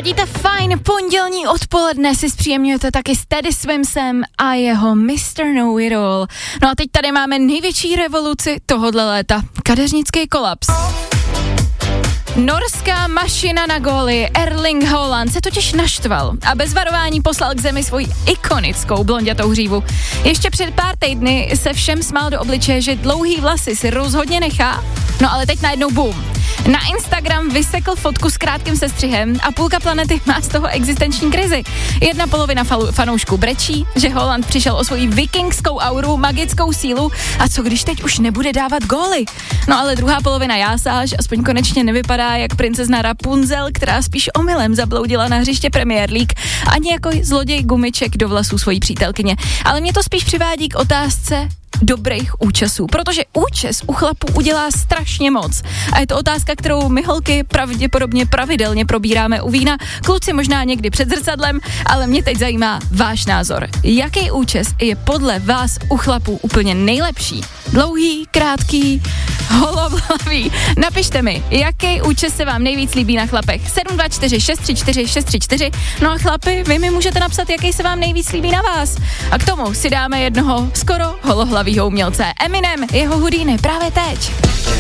Ladíte fajn, pondělní odpoledne si zpříjemňujete taky s Teddy Swimsem a jeho Mr. Know It All. No a teď tady máme největší revoluci tohodle léta, kadeřnický kolaps. Norská mašina na góly Erling Haaland se totiž naštval a bez varování poslal k zemi svoji ikonickou blonďatou hřívu. Ještě před pár týdny se všem smál do obličeje, že dlouhý vlasy si rozhodně nechá, no ale teď najednou boom. Na Instagram vysekl fotku s krátkým sestřihem a půlka planety má z toho existenční krizi. Jedna polovina fanoušků brečí, že Haaland přišel o svoji vikingskou auru, magickou sílu a co když teď už nebude dávat góly. No ale druhá polovina jásá, že aspoň konečně nevypadá jak princezna Rapunzel, která spíš omylem zabloudila na hřiště Premier League, ani jako zloděj gumiček do vlasů svojí přítelkyně. Ale mě to spíš přivádí k otázce dobrých účesů, protože účes u chlapů udělá strašně moc. A je to otázka, kterou my holky pravděpodobně pravidelně probíráme u vína, kluci možná někdy před zrcadlem, ale mě teď zajímá váš názor. Jaký účes je podle vás u chlapů úplně nejlepší? Dlouhý, krátký, holohlavý. Napište mi, jaký účes se vám nejvíc líbí na chlapech. 724 634 634. No a chlapi, vy mi můžete napsat, jaký se vám nejvíc líbí na vás. A k tomu si dáme jednoho skoro holohlavýho umělce. Eminem, jeho Houdini právě teď.